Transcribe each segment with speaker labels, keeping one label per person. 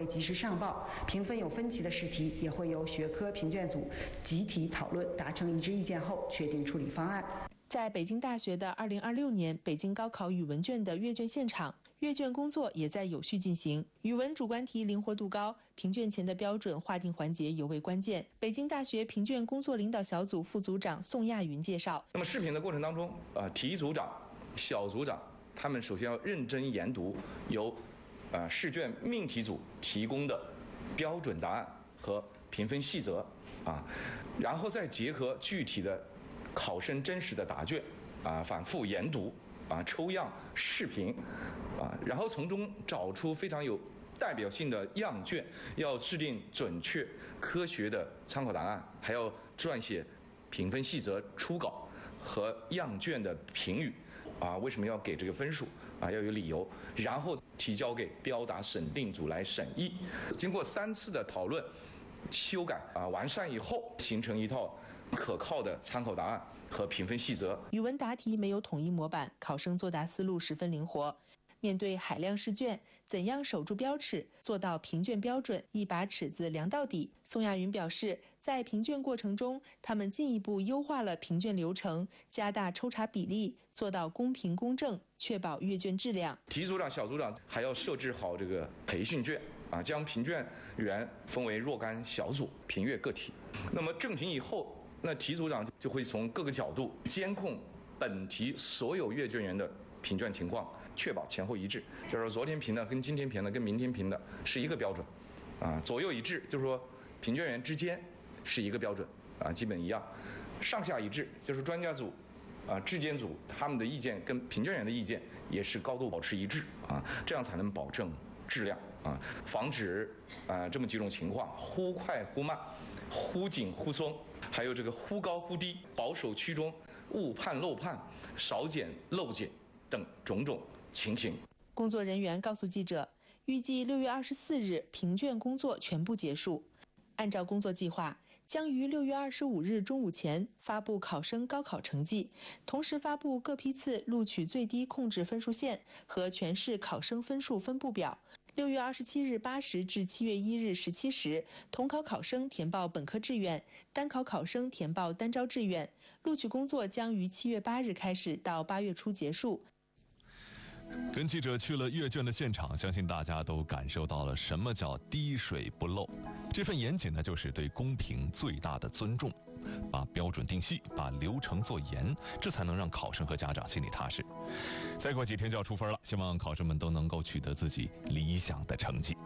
Speaker 1: 及时上报，评分有分歧的试题也会由学科评卷组集体讨论，达成一致意见后确定处理方案。
Speaker 2: 在北京大学的2026年北京高考语文卷的阅卷现场，阅卷工作也在有序进行。语文主观题灵活度高，评卷前的标准划定环节尤为关键。北京大学评卷工作领导小组副组长宋亚云介绍：
Speaker 3: 那么视频的过程当中，题组长、小组长他们首先要认真研读由试卷命题组提供的标准答案和评分细则然后再结合具体的考生真实的答卷反复研读抽样视频然后从中找出非常有代表性的样卷，要制定准确科学的参考答案，还要撰写评分细则初稿和样卷的评语为什么要给这个分数要有理由，然后提交给标答审定组来审议。经过3次的讨论、修改完善以后，形成一套可靠的参考答案和评分细则。
Speaker 2: 语文答题没有统一模板，考生作答思路十分灵活。面对海量试卷，怎样守住标尺，做到评卷标准，一把尺子量到底？宋亚云表示，在评卷过程中，他们进一步优化了评卷流程，加大抽查比例，做到公平公正，确保阅卷质量。
Speaker 3: 题组长、小组长还要设置好这个培训卷将评卷员分为若干小组评阅个体。那么正评以后，那题组长就会从各个角度监控本题所有阅卷员的评卷情况，确保前后一致，就是说昨天评的跟今天评的跟明天评的是一个标准左右一致，就是说评卷员之间是一个标准基本一样，上下一致，就是专家组质监组他们的意见跟评卷员的意见也是高度保持一致这样才能保证质量防止这么几种情况：忽快忽慢、忽紧忽松，还有这个忽高忽低、保守趋中、误判漏判、少检漏检等种种情形。
Speaker 2: 工作人员告诉记者，预计6月24日评卷工作全部结束。按照工作计划，将于6月25日中午前发布考生高考成绩，同时发布各批次录取最低控制分数线和全市考生分数分布表。6月27日8时至7月1日17时，统考考生填报本科志愿，单考考生填报单招志愿。录取工作将于7月8日开始，到8月初结束。
Speaker 4: 跟记者去了阅卷的现场，相信大家都感受到了什么叫滴水不漏。这份严谨呢，就是对公平最大的尊重，把标准定细，把流程做严，这才能让考生和家长心里踏实。再过几天就要出分了，希望考生们都能够取得自己理想的成绩。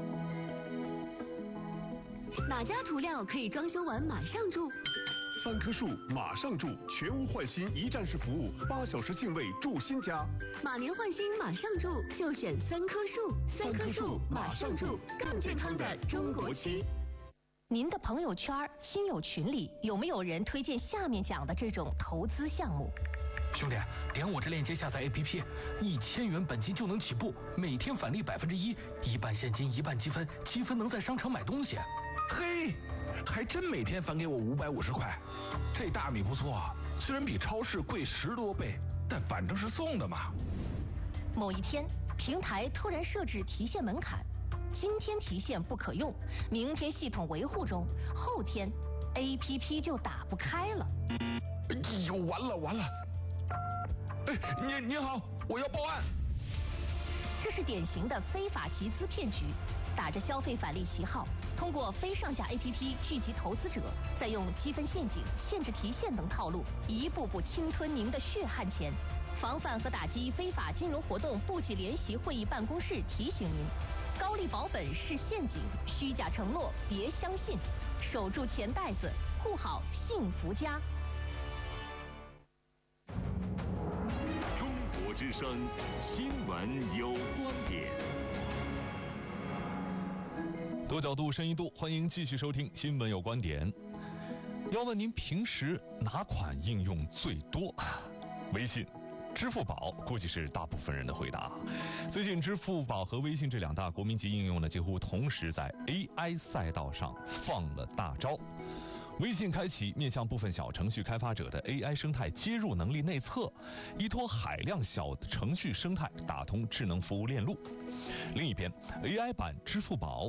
Speaker 5: 哪家涂料可以装修完马上住
Speaker 6: ？3棵树马上住，全屋换新一站式服务，8小时净位住新家。
Speaker 5: 马年换新马上住，就选3棵树。3棵树马上住，更健康的中国区。
Speaker 7: 您的朋友圈、亲友群里有没有人推荐下面讲的这种投资项目？
Speaker 8: 兄弟，点我这链接下载 APP，1000元本金就能起步，每天返利1%，一半现金一半积分，积分能在商场买东西。
Speaker 9: 嘿，还真每天返给我550块，这大米不错，虽然比超市贵10多倍，但反正是送的嘛。
Speaker 7: 某一天，平台突然设置提现门槛，今天提现不可用，明天系统维护中，后天 APP 就打不开了。
Speaker 9: 哎呦，完了！哎，您好，我要报案。
Speaker 7: 这是典型的非法集资骗局，打着消费返利旗号，通过非上架 APP 聚集投资者，再用积分陷阱、限制提现等套路，一步步侵吞您的血汗钱。防范和打击非法金融活动部级联席会议办公室提醒您：高利保本是陷阱，虚假承诺别相信，守住钱袋子，护好幸福家。
Speaker 10: 中国之声新闻有观点。
Speaker 4: 多角度，深一度，欢迎继续收听《新闻有观点》。要问您平时哪款应用最多？微信、支付宝估计是大部分人的回答。最近，支付宝和微信这2大国民级应用呢，几乎同时在 AI 赛道上放了大招。微信开启面向部分小程序开发者的 AI 生态接入能力内测，依托海量小程序生态打通智能服务链路。另一边 AI 版支付宝